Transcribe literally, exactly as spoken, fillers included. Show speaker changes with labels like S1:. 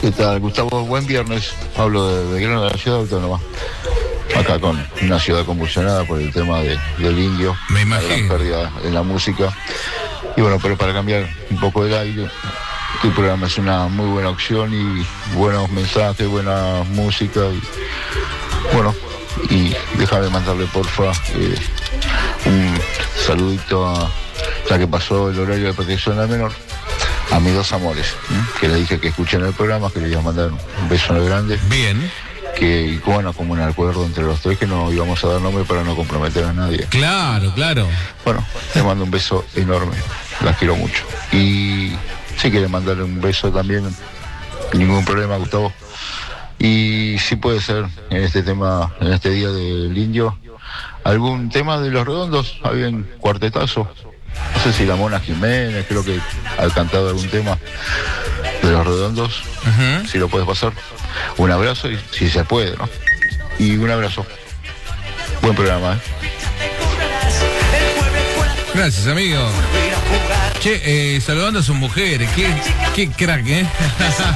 S1: ¿Qué tal, Gustavo? Buen viernes. Hablo de Belgrano, de la ciudad autónoma. Acá con una ciudad convulsionada por el tema de, del indio.
S2: Me
S1: Una gran
S2: imagino.
S1: pérdida en la música. Y bueno, pero para cambiar un poco el aire, tu programa es una muy buena opción y buenos mensajes, buena música. Y, bueno, y déjame mandarle porfa eh, un saludito a, ya que pasó el horario de protección al menor, a mis dos amores, ¿eh? Que le dije que escuchen el programa, que le iba a mandar un beso muy grande.
S2: Bien.
S1: Que, y bueno, como un acuerdo entre los tres que no íbamos a dar nombre para no comprometer a nadie.
S2: Claro, claro.
S1: Bueno, le mando un beso enorme, las quiero mucho. Y si quiere mandarle un beso también, ningún problema, Gustavo. Y si puede ser en este tema, en este día del indio, algún tema de Los Redondos, había un cuartetazo. No sé si la Mona Jiménez, creo que ha cantado algún tema de Los Redondos,
S2: Uh-huh.
S1: si lo puedes pasar. Un abrazo, y si se puede, ¿no? Y un abrazo. Buen programa, ¿eh?
S2: Gracias, amigo. Che, eh, saludando a sus mujeres. Qué, qué crack, ¿eh?